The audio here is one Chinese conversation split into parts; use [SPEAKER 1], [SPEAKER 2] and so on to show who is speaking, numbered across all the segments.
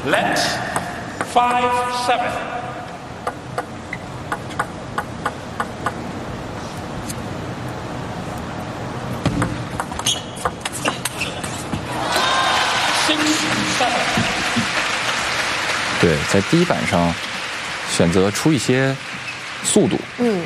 [SPEAKER 1] Let's 5-7.
[SPEAKER 2] 对，在第一板上选择出一些速度。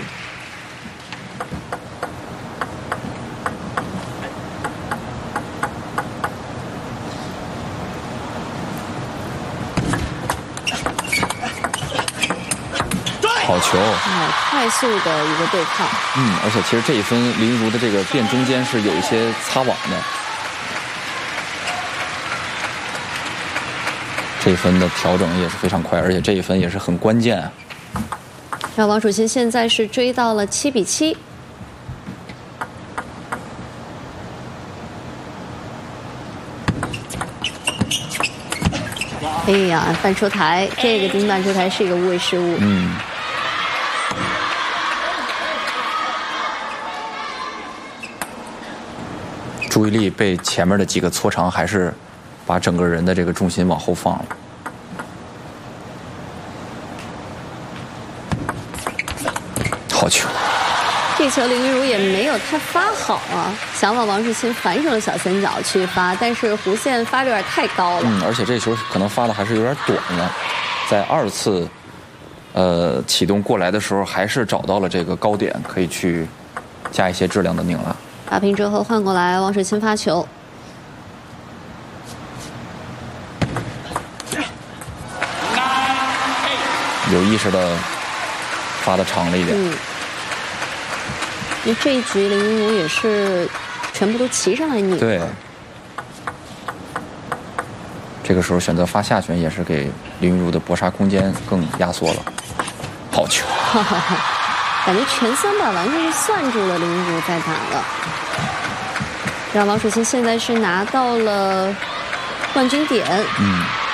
[SPEAKER 2] 好球！
[SPEAKER 3] 快速的一个对抗。
[SPEAKER 2] 而且其实这一分林如的这个变中间是有一些擦网的。这一分的调整也是非常快，而且这一分也是很关键啊。
[SPEAKER 3] 那王楚钦现在是追到了7比7。哎呀，半出台，这个丁半出台是一个无谓失误。
[SPEAKER 2] 注意力被前面的几个搓长，还是把整个人的这个重心往后放了。好球！
[SPEAKER 3] 这球林如也没有太发好啊，想往王楚钦反手的小三角去发，但是弧线发的有点太高了。
[SPEAKER 2] 而且这球可能发的还是有点短了，在2次启动过来的时候，还是找到了这个高点，可以去加一些质量的拧拉。
[SPEAKER 3] 打平之后换过来，王楚钦发球。
[SPEAKER 2] 有意识的发的长了一点。
[SPEAKER 3] 因为这一局林如也是全部都骑上来拧。
[SPEAKER 2] 对。这个时候选择发下旋，也是给林如的搏杀空间更压缩了。好球！
[SPEAKER 3] 感觉全3板完全是算住了林如在打了。让王楚钦现在是拿到了冠军点。